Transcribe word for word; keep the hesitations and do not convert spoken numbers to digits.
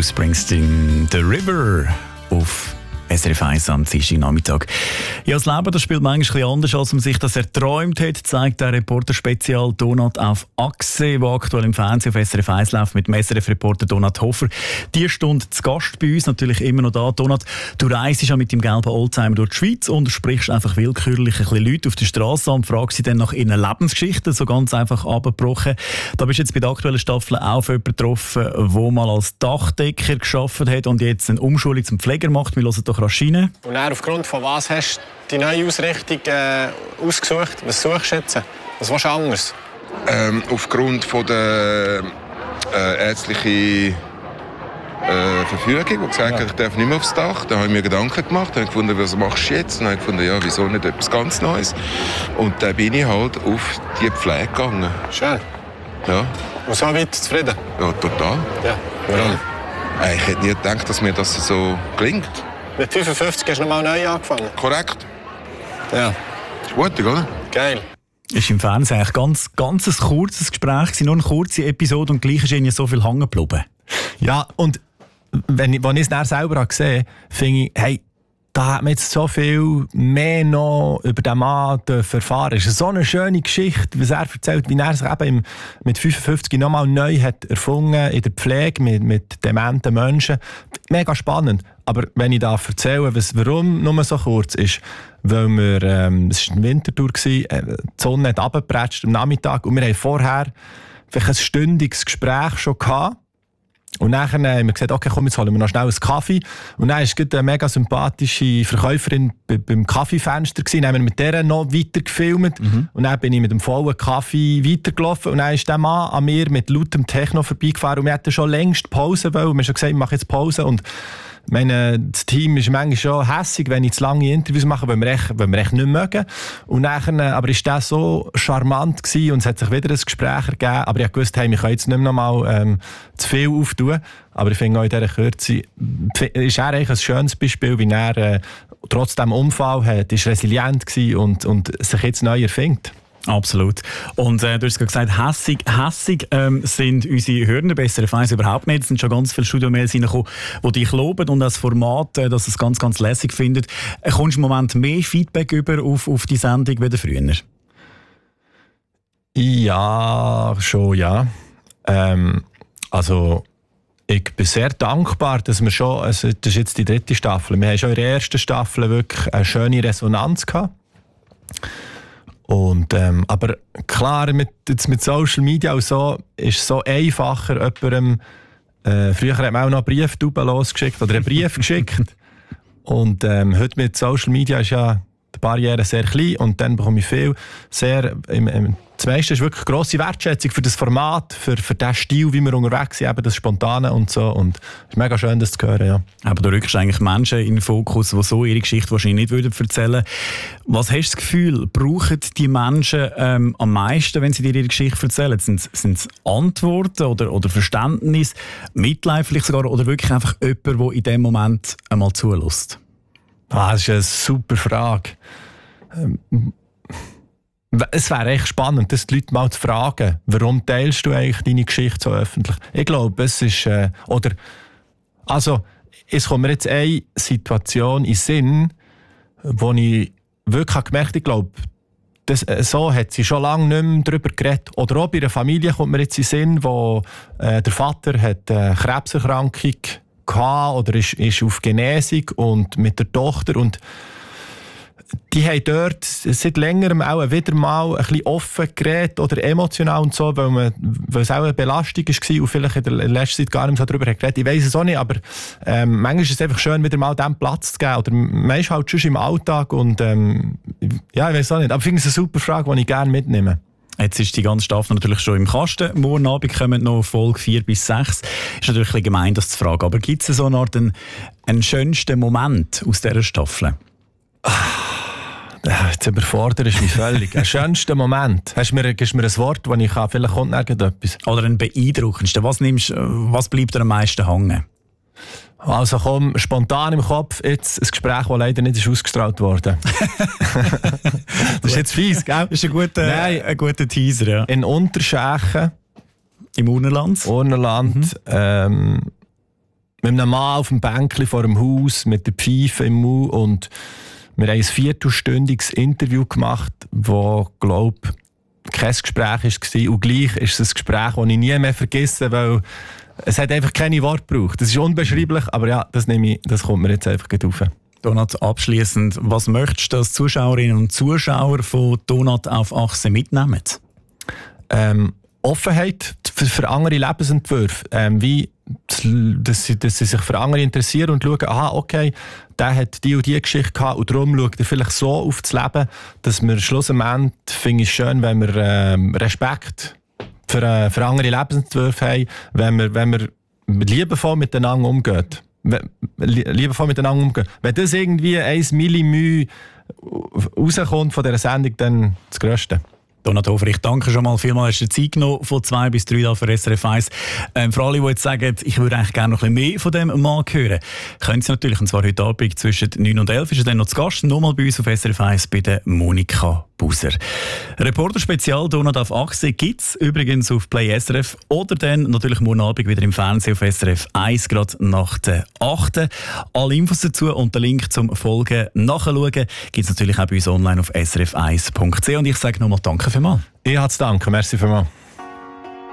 Bruce Springsteen, «The River» auf S R F eins am Dienstagnachmittag. Ja, das Leben das spielt manchmal etwas anders, als man sich das erträumt hat, zeigt der Reporter-Spezial «Donut auf Achse», der aktuell im Fernsehen auf S R F eins läuft, mit dem S R F-Reporter Donat Hofer. Die Stunde zu Gast bei uns, natürlich immer noch da. Donat, du reist ja mit dem gelben Oldtimer durch die Schweiz und sprichst einfach willkürlich ein bisschen Leute auf der Straße an und fragst sie dann nach ihren Lebensgeschichten, so ganz einfach abgebrochen. Da bist du jetzt bei der aktuellen Staffel auch auf jemanden getroffen, der mal als Dachdecker gearbeitet hat und jetzt eine Umschulung zum Pfleger macht. Wir hören doch rasch rein. Und dann, aufgrund von was hast du die neue Ausrichtung äh, ausgesucht? Was suchst du jetzt? Was willst du anders? Ähm, aufgrund von der äh, ärztlichen äh, Verfügung, die gesagt hat, ja. ich darf nicht mehr aufs Dach. Da habe ich mir Gedanken gemacht, habe gefunden, was machst du jetzt? Und habe gefunden, ja, wieso nicht etwas ganz Neues? Und dann bin ich halt auf die Pflege gegangen. Schön. Ja. Und so weit zufrieden? Ja, total. Ja, warum? Ja. Ich hätte nie gedacht, dass mir das so gelingt. Mit fünfundfünfzig hast du nochmal neu angefangen? Korrekt. Ja. Ist gut, oder? Geil. Ist im Fernsehen eigentlich ganz, ganz ein kurzes Gespräch, nur eine kurze Episode und gleich ist ihnen so viel hängen geblieben. Ja, und wenn ich, wenn ich es dann selber gesehen habe, finde ich, hey, da hat man jetzt so viel mehr noch über den Mann erfahren. Es ist so eine schöne Geschichte, was er erzählt, wie er sich eben im, mit fünfundfünfzig nochmal neu hat erfunden in der Pflege mit, mit dementen Menschen. Mega spannend. Aber wenn ich da erzähle, was, warum nur so kurz ist, weil wir, ähm, es war eine Wintertour, äh, die Sonne hat runtergepratscht am Nachmittag und wir haben vorher vielleicht ein stündiges Gespräch schon gehabt. Und dann haben wir gesagt, okay, komm, jetzt holen wir noch schnell einen Kaffee. Und dann war eine mega sympathische Verkäuferin beim Kaffeefenster. Dann haben wir mit der noch weiter gefilmt. Mhm. Und dann bin ich mit dem vollen Kaffee weitergelaufen. Und dann ist der Mann an mir mit lautem Techno vorbeigefahren. Und wir hatten schon längst Pause wollen. Wir haben schon gesagt, ich mache jetzt Pause. Und meine, das Team ist manchmal schon hässig, wenn ich zu lange Interviews mache, weil wir echt, weil wir echt nicht mögen. Und dann, aber ist das so charmant gewesen und es hat sich wieder ein Gespräch ergeben. Aber ich wusste, hey, wir können jetzt nicht mehr noch mal ähm, zu viel auftun. Aber ich finde auch in dieser Kürze, ist er eigentlich ein schönes Beispiel, wie er äh, trotz dem Unfall hat, ist resilient gewesen und, und sich jetzt neu erfindet. Absolut. Und äh, du hast gerade gesagt, hässig, hässig ähm, sind unsere Hörer bei S R F eins überhaupt nicht. Es sind schon ganz viele Studiomails reingekommen, die dich loben und das Format, äh, dass es ganz, ganz lässig findet. Äh, kommst du im Moment mehr Feedback über auf, auf die Sendung wie früher? Ja, schon, ja. Ähm, also, ich bin sehr dankbar, dass wir schon, also das ist jetzt die dritte Staffel, wir haben schon in der ersten Staffel wirklich eine schöne Resonanz gehabt. Und, ähm, aber klar, mit, jetzt mit Social Media und so ist es so einfacher, jemandem, äh, früher hat man auch noch einen Brief losgeschickt oder einen Brief geschickt. Und ähm, heute mit Social Media ist ja die Barriere sehr klein und dann bekomme ich viel. Sehr, im, im, das meiste ist wirklich grosse Wertschätzung für das Format, für, für den Stil, wie wir unterwegs sind, eben das Spontane und so. Und es ist mega schön, das zu hören, ja. Aber du rückst eigentlich Menschen in den Fokus, die so ihre Geschichte wahrscheinlich nicht würden erzählen. Was hast du das Gefühl, brauchen die Menschen ähm, am meisten, wenn sie dir ihre Geschichte erzählen? Sind es Antworten oder, oder Verständnis, Mitleid vielleicht sogar, oder wirklich einfach jemand, der in dem Moment einmal zulässt? Ah, das ist eine super Frage. Ähm, Es wäre echt spannend, das die Leute mal zu fragen, warum teilst du eigentlich deine Geschichte so öffentlich? Ich glaube, es ist, äh, oder, also, es kommt mir jetzt eine Situation in den Sinn, wo ich wirklich gemerkt habe, ich glaube, das, äh, so hat sie schon lange nicht mehr darüber geredet. Oder auch bei einer Familie kommt mir jetzt in den Sinn, wo äh, der Vater hat eine Krebserkrankung hatte oder ist, ist auf Genesung und mit der Tochter und die haben dort seit längerem auch wieder mal ein bisschen offen geredet oder emotional und so, weil, man, weil es auch eine Belastung war und vielleicht in der letzten Zeit gar nicht mehr so darüber geredet. Ich weiss es auch nicht, aber ähm, manchmal ist es einfach schön, wieder mal dem Platz zu geben. Oder man ist halt schon im Alltag und ähm, ja, ich weiss auch nicht. Aber ich finde es eine super Frage, die ich gerne mitnehme. Jetzt ist die ganze Staffel natürlich schon im Kasten. Morgen Abend kommen noch Folge vier bis sechs. Ist natürlich ein bisschen gemein, das zu fragen. Aber gibt es so eine Art einen, einen schönsten Moment aus dieser Staffel? Jetzt überforderst du mich völlig. Ein schönster Moment. Hast du mir, gibst du mir ein Wort, das ich kann? Vielleicht kommt irgendetwas. Oder ein beeindruckendsten. Was, nimmst, was bleibt dir am meisten hängen? Also komm, spontan im Kopf, jetzt ein Gespräch, das leider nicht ist ausgestrahlt wurde. Das ist jetzt fies, gell? Das ist ein guter, Nein, ein guter Teaser, ja. In Unterschächen. Im Urnerland. Urnerland. Mhm. Ähm, mit einem Mann auf dem Bänkchen vor dem Haus, mit der Pfeife im Mund, und wir haben ein viertelstündiges Interview gemacht, wo, glaube ich, kein Gespräch war. Und gleich ist es ein Gespräch, das ich nie mehr vergesse, weil es hat einfach keine Worte gebraucht. Das ist unbeschreiblich, aber ja, das, nehme ich, das kommt mir jetzt einfach rauf. Donat, abschliessend, was möchtest du, dass Zuschauerinnen und Zuschauer von Donat auf Achse mitnehmen? Ähm, Offenheit für, für andere Lebensentwürfe. Ähm, wie, dass sie, dass sie sich für andere interessieren und schauen, aha, okay, der hat die und die Geschichte gehabt und darum schaut er vielleicht so auf das Leben, dass wir schlussendlich, finde ich es schön, wenn wir ähm, Respekt für, äh, für andere Lebensentwürfe haben, wenn wir, wenn wir liebevoll miteinander umgehen. Liebevoll miteinander umgehen. Wenn das irgendwie ein Millimü rauskommt von dieser Sendung, dann das Größte. Donat Hofer, ich danke schon mal vielmals. Hast du Zeit genommen von zwei bis drei da für S R F eins. Ähm, für alle, die jetzt sagen, ich würde eigentlich gerne noch ein bisschen mehr von dem Mann hören, können Sie natürlich, und zwar heute Abend zwischen neun und elf ist er dann noch zu Gast, nochmal bei uns auf S R F eins bei der Monika Buser. Reporter-Spezial Donat auf Achse gibt es übrigens auf Play S R F oder dann natürlich morgen Abend wieder im Fernsehen auf S R F eins, gerade nach der achten. Alle Infos dazu und den Link zum Folgen nachschauen gibt es natürlich auch bei uns online auf s r f eins punkt c h. Und ich sage nochmal danke vielmals. Ich habe zu danken. Merci vielmals.